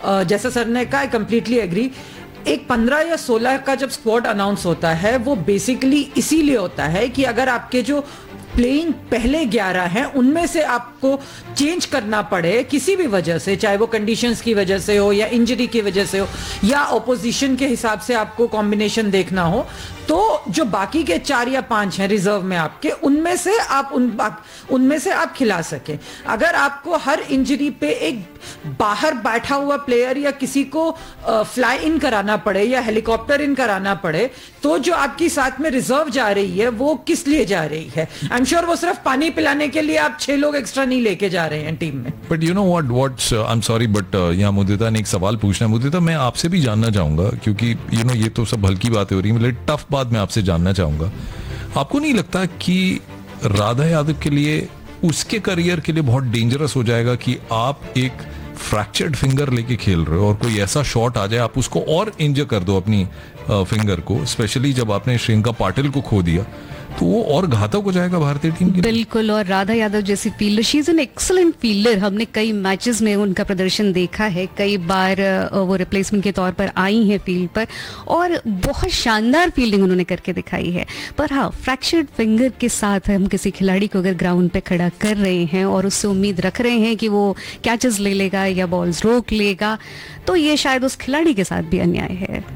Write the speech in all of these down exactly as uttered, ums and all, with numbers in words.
जैसा सर ने कहा, कंप्लीटली एग्री। एक पंद्रह या सोलह का जब स्क्वाड अनाउंस होता है वो बेसिकली इसीलिए होता है कि अगर आपके जो प्लेइंग पहले ग्यारह हैं उनमें से आपको चेंज करना पड़े किसी भी वजह से, चाहे वो कंडीशंस की वजह से हो या इंजरी की वजह से हो या ऑपोजिशन के हिसाब से आपको कॉम्बिनेशन देखना हो, तो जो बाकी के चार या पांच हैं रिजर्व में आपके, उनमें से आप उन उनमें से आप खिला सकें। अगर आपको हर इंजरी पे एक बाहर बैठा हुआ प्लेयर या किसी को फ्लाई इन कराना पड़े या हेलीकॉप्टर इन कराना पड़े, तो जो आपकी साथ में रिजर्व जा रही है वो किस लिए जा रही है? आई एम श्योर वो सिर्फ पानी पिलाने के लिए आप छह लोग एक्स्ट्रा नहीं लेके जा रहे हैं टीम में। But you know what what's I am sorry but यहाँ मुदिता ने एक सवाल पूछना है। मुदिता, मैं आपसे भी जानना चाहूंगा, क्योंकि यू you नो know, ये तो सब हल्की बातें हो रही है, मतलब टफ बात मैं आपसे जानना चाहूंगा। आपको नहीं लगता कि राधा यादव के लिए, उसके करियर के लिए बहुत डेंजरस हो जाएगा कि आप एक फ्रैक्चर्ड फिंगर लेके खेल रहे हो और कोई ऐसा शॉट आ जाए आप उसको और इंजर कर दो अपनी फिंगर को, स्पेशली जब आपने श्रीलंका पाटिल को खो दिया, तो वो और घातक हो जाएगा भारतीय टीम के लिए। बिल्कुल, और राधा यादव जैसी fielder, she is an excellent fielder. हमने कई मैचेस में उनका प्रदर्शन देखा है, कई बार वो रिप्लेसमेंट के तौर पर आई हैं फील्ड पर और बहुत शानदार फील्डिंग उन्होंने करके दिखाई है। पर हाँ, फ्रैक्चर्ड फिंगर के साथ हम किसी खिलाड़ी को अगर ग्राउंड पे खड़ा कर रहे हैं और उससे उम्मीद रख रहे हैं कि वो कैचेस ले लेगा या बॉल्स रोक लेगा, तो ये शायद उस खिलाड़ी के साथ भी अन्याय है।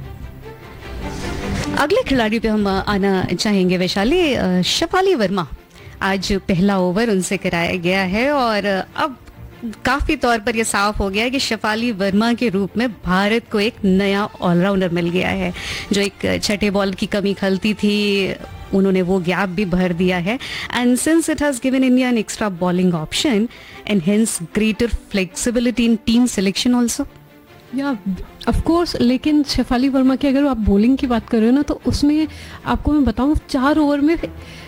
अगले खिलाड़ी पे हम आना चाहेंगे वैशाली। शेफाली वर्मा, आज पहला ओवर उनसे कराया गया है और अब काफी तौर पर यह साफ हो गया है कि शेफाली वर्मा के रूप में भारत को एक नया ऑलराउंडर मिल गया है। जो एक छठे बॉल की कमी खलती थी, उन्होंने वो गैप भी भर दिया है। And since it has given India an extra bowling option and hence greater flexibility in team selection also. या ऑफ कोर्स, लेकिन शेफाली वर्मा की अगर आप बॉलिंग की बात कर रहे हो ना, तो उसमें आपको मैं बताऊं, चार ओवर में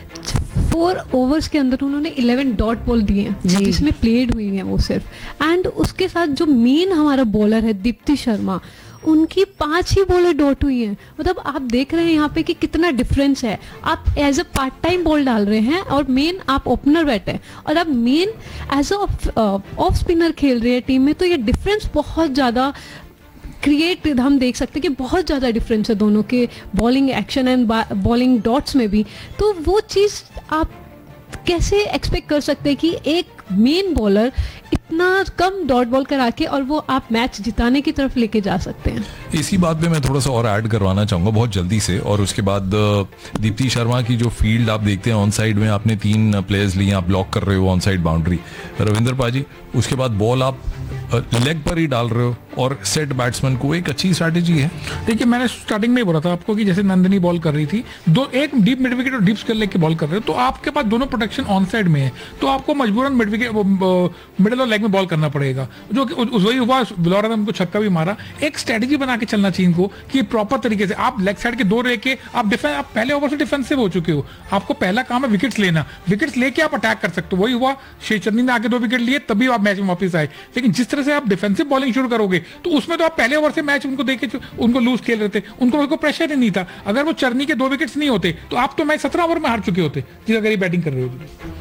फोर ओवर्स के अंदर उन्होंने इलेवन डॉट बॉल दिए हैं जिसमें प्लेड हुई हैं वो सिर्फ। एंड उसके साथ जो मेन हमारा बॉलर है दीप्ति शर्मा, उनकी पांच ही बॉलर डॉट हुई हैं। मतलब आप देख रहे हैं यहाँ पे कि कितना डिफरेंस है। आप as a part time ball डाल रहे हैं और मेन आप ओपनर बैठे हैं और आप main as a off spinner खेल रहे हैं टीम में, तो ये डिफरेंस बहुत ज़्यादा क्रिएट हम देख सकते हैं कि बहुत ज़्यादा डिफरेंस है दोनों के bowling action and bowling dots में भी। तो वो चीज़ आप कैसे एक्सपेक्ट कर सकते हैं कि एक मेन बॉलर इतना कम डॉट बॉल करा के और वो आप मैच जिताने की तरफ लेके जा सकते हैं। इसी बात पे मैं थोड़ा सा और ऐड करवाना चाहूंगा बहुत जल्दी से। और उसके बाद दीप्ति शर्मा की जो फील्ड आप देखते हैं, ऑन साइड में आपने तीन प्लेयर्स लिए, आप ब्लॉक कर रहे हो ऑन साइड बाउंड्री, रविंद्र पाजी, उसके बाद बॉल आप लेग पर ही डाल रहे हो और सेट बैट्समैन को, एक अच्छी स्ट्रैटेजी है। देखिए, मैंने स्टार्टिंग में ही बोला था आपको कि जैसे नंदिनी बॉल कर रही थी, दो एक डीप मिड विकेट और डीप स्केल लेके बॉल कर रहे हो, तो आपके पास दोनों प्रोटेक्शन ऑन साइड में है, तो आपको मजबूरन मिड विकेट मिडिल और लेग में बॉल करना पड़ेगा, जो कि वही हुआ। बिलौरा ने उनको छक्का भी मारा। एक स्ट्रेटेजी बना के चलना चाहिए इनको कि प्रॉपर तरीके से आप लेग साइड के दो रह के आप डिफेंस, आप पहले ओवर से डिफेंसिव हो चुके हो, आपको पहला काम है विकेट्स लेना, विकेट्स लेके आप अटैक कर सकते हो। वही हुआ, शेचंदी ने आगे दो विकेट लिए तभी आप मैच में वापस आए। लेकिन जिस तरह से आप डिफेंसिव बॉलिंग शुरू करोगे तो उसमें तो आप पहले ओवर से मैच उनको देके उनको लूज खेल रहे थे, उनको उनको प्रेशर ही नहीं था। अगर वो चरनी के दो विकेट्स नहीं होते तो आप तो मैच सत्रह ओवर में हार चुके होते, जिस अगर ये बैटिंग कर रहे हो।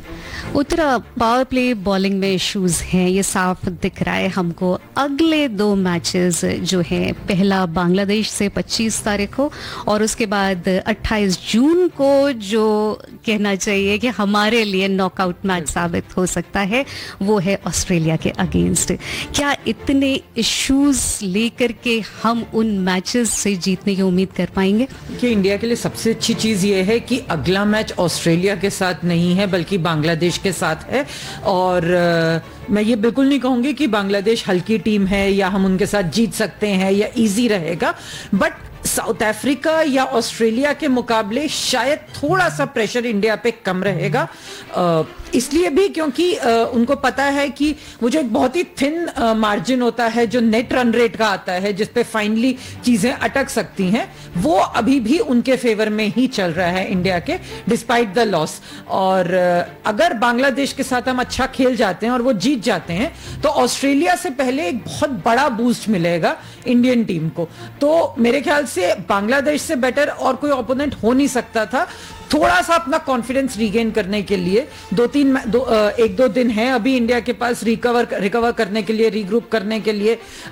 उत्तरा, पावर प्ले बॉलिंग में इश्यूज हैं, ये साफ दिख रहा है हमको। अगले दो मैचेस जो हैं, पहला बांग्लादेश से पच्चीस तारीख को और उसके बाद अट्ठाईस जून को, जो कहना चाहिए कि हमारे लिए नॉकआउट मैच साबित हो सकता है, वो है ऑस्ट्रेलिया के अगेंस्ट। क्या इतने इश्यूज लेकर के हम उन मैचेस से जीतने की उम्मीद कर पाएंगे? कि इंडिया के लिए सबसे अच्छी चीज ये है कि अगला मैच ऑस्ट्रेलिया के साथ नहीं है बल्कि बांग्लादेश के साथ है। और uh, मैं ये बिल्कुल नहीं कहूंगी कि बांग्लादेश हल्की टीम है या हम उनके साथ जीत सकते हैं या इजी रहेगा, बट साउथ अफ्रीका या ऑस्ट्रेलिया के मुकाबले शायद थोड़ा सा प्रेशर इंडिया पे कम रहेगा। uh, इसलिए भी क्योंकि uh, उनको पता है कि वो जो एक बहुत ही थिन मार्जिन uh, होता है जो नेट रन रेट का आता है, जिसपे फाइनली चीजें अटक सकती हैं, वो अभी भी उनके फेवर में ही चल रहा है इंडिया के, डिस्पाइट द लॉस। और uh, अगर बांग्लादेश के साथ हम अच्छा खेल जाते हैं और वो जीत जाते हैं तो ऑस्ट्रेलिया से पहले एक बहुत बड़ा बूस्ट मिलेगा इंडियन टीम को। तो मेरे ख्याल से बांग्लादेश से बेटर और कोई ओपोनेंट हो नहीं सकता था। थोड़ा सा अपना कॉन्फिडेंस रीगेन करने के लिए दो तीन दो, एक दो दिन है अभी इंडिया के पास रिकवर रिकवर करने के लिए, रीग्रुप करने के लिए,